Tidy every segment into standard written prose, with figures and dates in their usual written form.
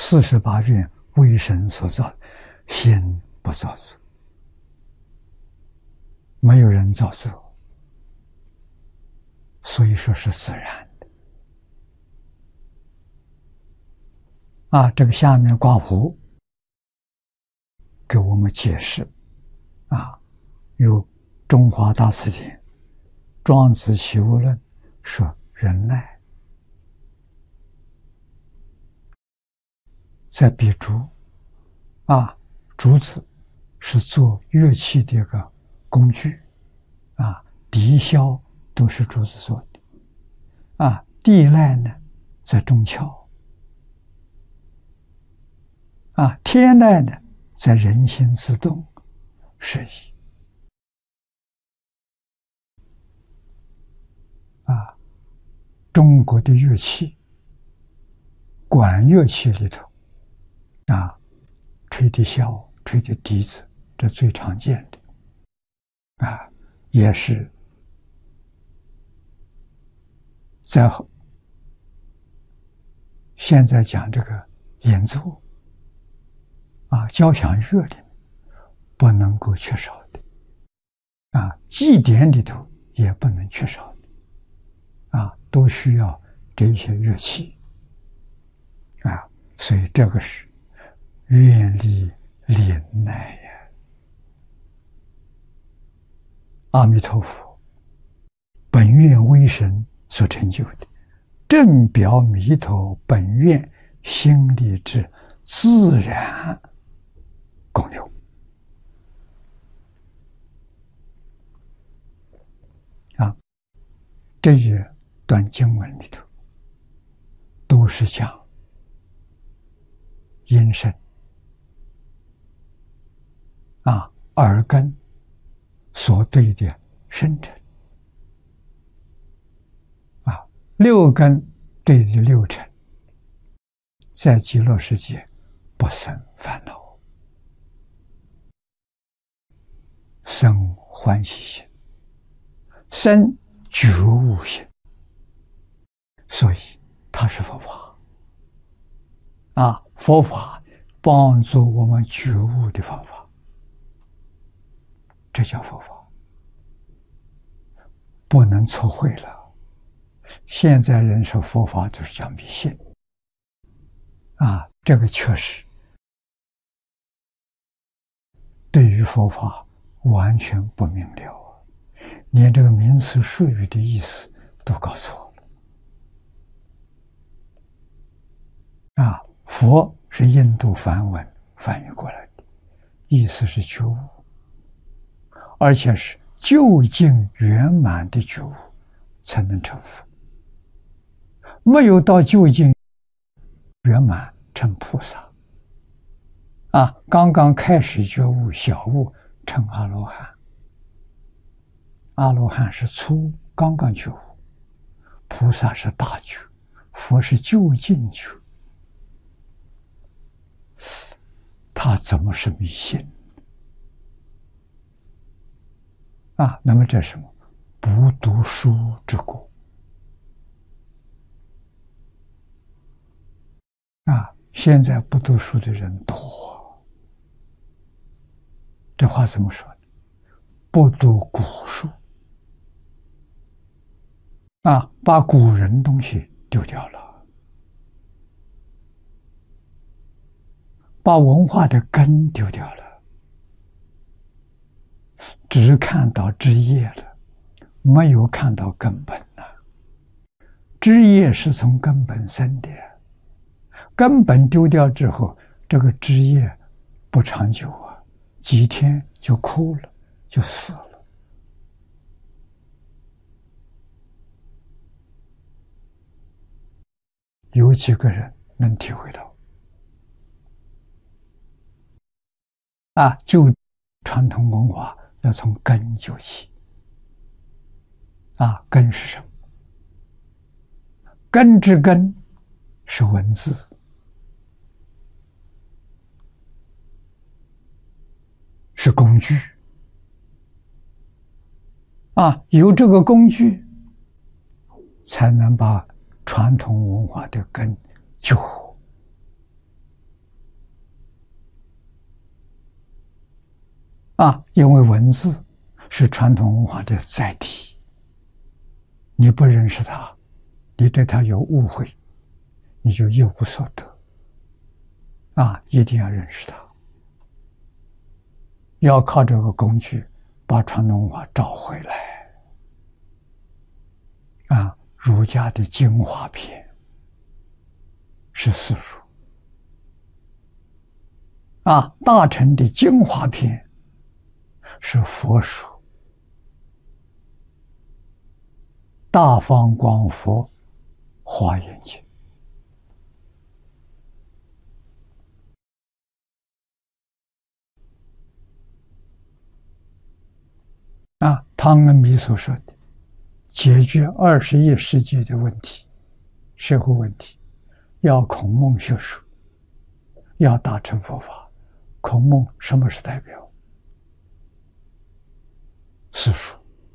48愿为神所造，心不造作，没有人造作，所以说是自然的。这个下面刮胡给我们解释有《中华大辞典》《庄子齐物论》说忍耐，在比竹竹子是做乐器的一个工具笛箫都是竹子做的地籁呢在中窍天籁呢在人心自动是以中国的乐器，管乐器里头吹的箫、吹的笛子，这最常见的也是在现在讲这个演奏交响乐里不能够缺少的祭典里头也不能缺少的都需要这些乐器所以这个是愿力忍耐呀。阿弥陀佛本愿为神所成就的，正表弥陀本愿心力之自然功用这一段经文里头都是讲音声耳根所对的声尘六根对的六尘，在极乐世界不生烦恼，生欢喜心，生觉悟心，所以它是佛法佛法帮助我们觉悟的方法，这叫佛法，不能错会了。现在人说佛法就是讲迷信这个确实对于佛法完全不明了连这个名词术语的意思都搞错了佛是印度梵文翻译过来的，意思是觉悟，而且是究竟圆满的觉悟才能成佛，没有到究竟圆满成菩萨刚刚开始觉悟小悟成阿罗汉，阿罗汉是初刚刚觉悟，菩萨是大觉，佛是究竟觉，他怎么是迷信那么这是什么？不读书之过现在不读书的人多，这话怎么说呢？不读古书把古人东西丢掉了，把文化的根丢掉了，只看到枝叶了，没有看到根本了。枝叶是从根本生的，根本丢掉之后，这个枝叶不长久几天就枯了，就死了。有几个人能体会到就传统文化要从根救起根是什么？根之根是文字是工具有这个工具才能把传统文化的根救活因为文字是传统文化的载体，你不认识它，你对它有误会，你就一无所得。一定要认识它，要靠这个工具把传统文化找回来。儒家的精华篇是四书，大乘的精华篇是佛书，大方广佛华严经。汤恩比所说的解决21世纪的问题，社会问题，要孔孟学术，要大乘佛法。孔孟什么是代表？四书。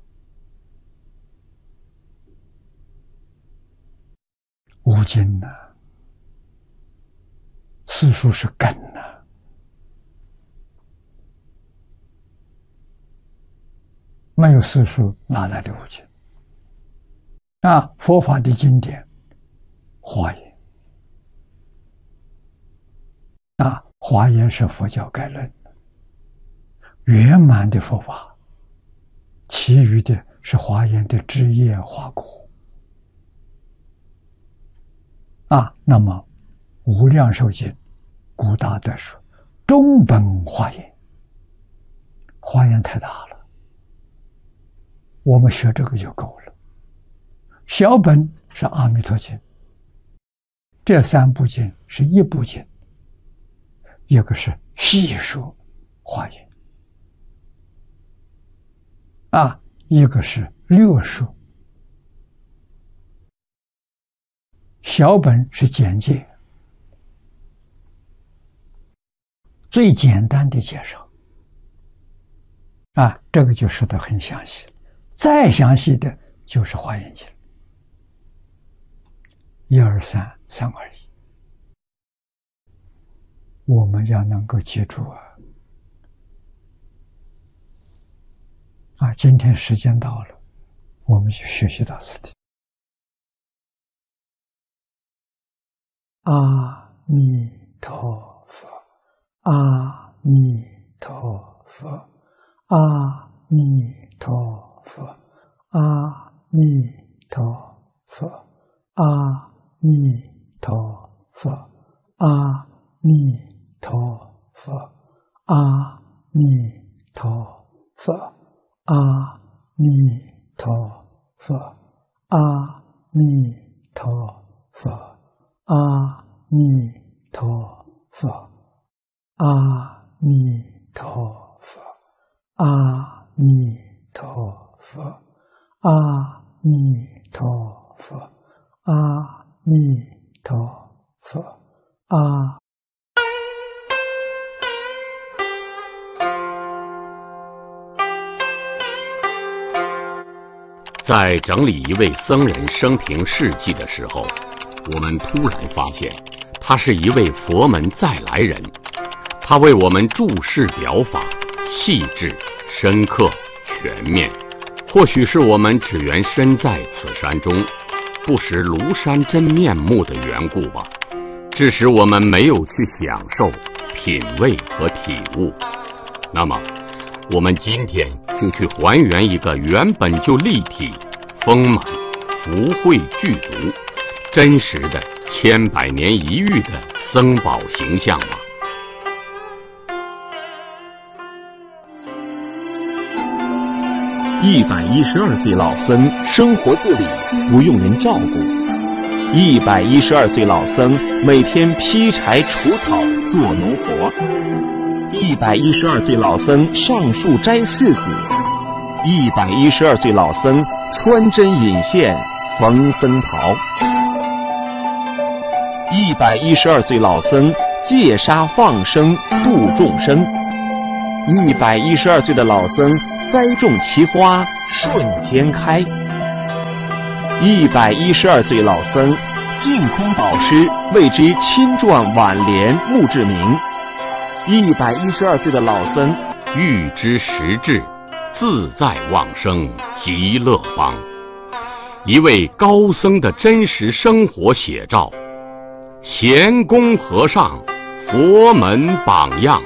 五经呢？四书是根呢。没有四书，哪来的五经？佛法的经典，华严。华严是佛教概论，圆满的佛法，其余的是华严的枝叶花果。那么无量寿经，古大德说，中本华严，华严太大了，我们学这个就够了。小本是阿弥陀经，这三部经是一部经，一个是细说华严，一个是略说。小本是简介，最简单的介绍，这个就说得很详细了。再详细的就是华严经，1、2、3，3、2、1。我们要能够记住今天时间到了，我们就学习到此地。阿弥陀佛，阿弥陀佛，阿弥陀佛，阿弥陀佛，阿弥陀佛，阿弥陀佛，阿弥陀佛，阿弥陀佛，阿弥陀佛，阿弥陀佛，阿弥陀佛，阿弥陀佛，阿弥陀佛，阿弥陀佛， 在整理一位僧人生平事迹的时候，我们突然发现，他是一位佛门再来人。他为我们注释表法，细致、深刻、全面。或许是我们只缘身在此山中，不识庐山真面目的缘故吧，致使我们没有去享受、品味和体悟。那么，我们今天就去还原一个原本就立体、丰满、福慧具足、真实的千百年一遇的僧宝形象吧。 112岁老僧生活自理，不用人照顾。112岁老僧每天劈柴除草做农活。112岁老僧上树摘柿子。112岁老僧穿针引线缝僧袍。112岁老僧戒杀放生度众生。112岁的老僧栽种奇花瞬间开。112岁老僧净空导师为之亲撰挽联墓志铭。112岁的老僧欲知实质，自在往生极乐邦。一位高僧的真实生活写照，贤公和尚佛门榜样。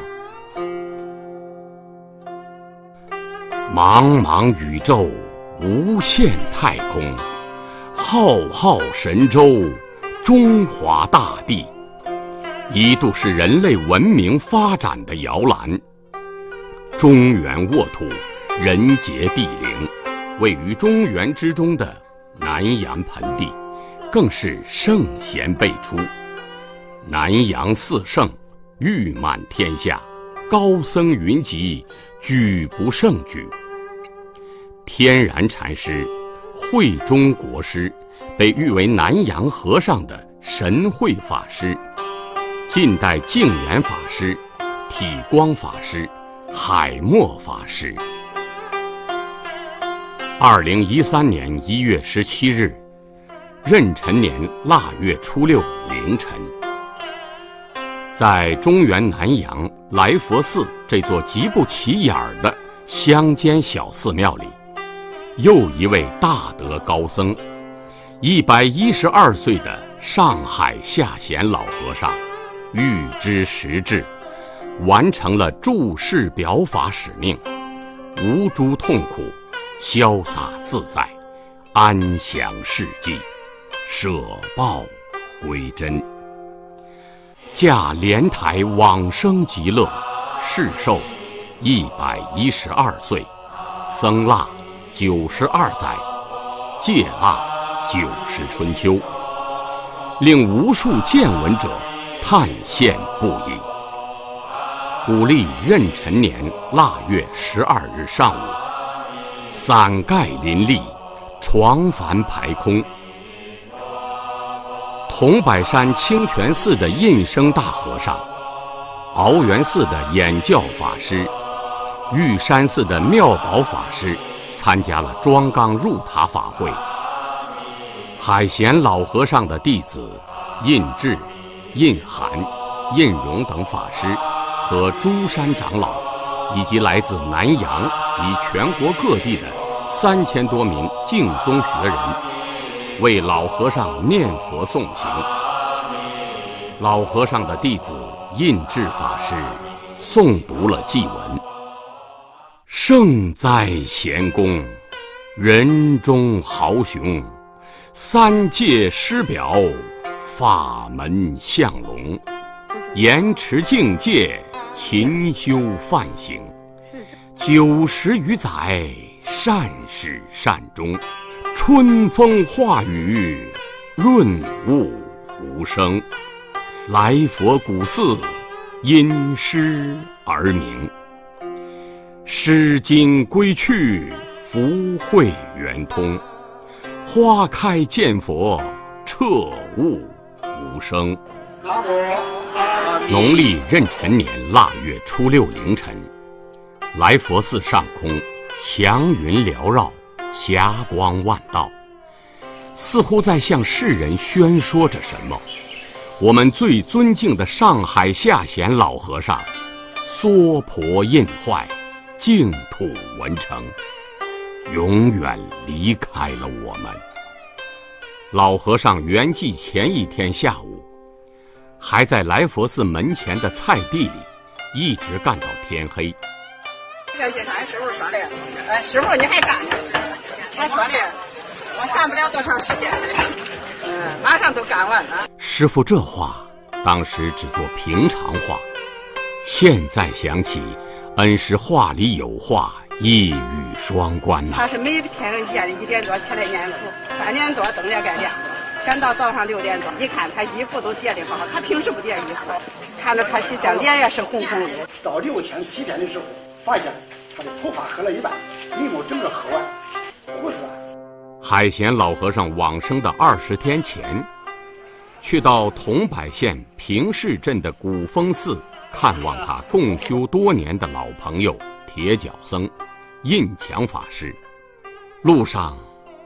茫茫宇宙，无限太空，浩浩神州，中华大地，一度是人类文明发展的摇篮。中原沃土，人杰地灵，位于中原之中的南阳盆地，更是圣贤辈出。南阳四圣，誉满天下，高僧云集，举不胜举。天然禅师、慧中国师，被誉为南阳和尚的神慧法师，近代净言法师、体光法师、海默法师。2013年1月17日，壬辰年腊月初6凌晨，在中原南阳来佛寺这座极不起眼的乡间小寺庙里，又一位大德高僧，112岁的上海下贤老和尚，预知实质，完成了注释表法使命，无诸痛苦，潇洒自在，安详世际，舍报归真。驾莲台往生极乐，世寿112岁，僧腊92载，戒腊90春秋，令无数见闻者叹羡不已。古历壬辰年腊月12日上午，伞盖林立，床幡排空。桐柏山清泉寺的印生大和尚，鳌源寺的演教法师，玉山寺的妙宝法师参加了庄纲入塔法会。海贤老和尚的弟子印智、印涵、印荣等法师和诸山长老，以及来自南阳及全国各地的3000多名净宗学人，为老和尚念佛诵行。老和尚的弟子印智法师诵读了祭文：圣哉贤公，人中豪雄，三界师表，法门相龙，严持境界，勤修梵行，90余载，善始善终，春风化雨，润物无声。来佛古寺，因诗而名。诗经归去，福慧圆通。花开见佛，彻悟无声。农历壬辰年腊月初6凌晨，来佛寺上空祥云缭绕，霞光万道，似乎在向世人宣说着什么。我们最尊敬的上海下贤老和尚娑婆印坏，净土文成，永远离开了我们。老和尚圆寂前一天下午，还在来佛寺门前的菜地里一直干到天黑。 这个俺师傅说的，师傅你还干呢？他说的，我干不了多长时间的，马上都干完了。 师傅这话当时只做平常话，现在想起，恩师话里有话，一语双关呐。 他是每天夜里1点多起来念佛，3点多灯也该亮了，赶到早上6点多，一看他衣服都叠得好，他平时不叠衣服，看着可喜相，脸也是红红的。 到6天7天的时候，发现他的头发黑了一半，眉毛整个黑完，胡子。 海贤老和尚往生的20天前，去到桐柏县平市镇的古峰寺看望他共修多年的老朋友铁脚僧印强法师。路上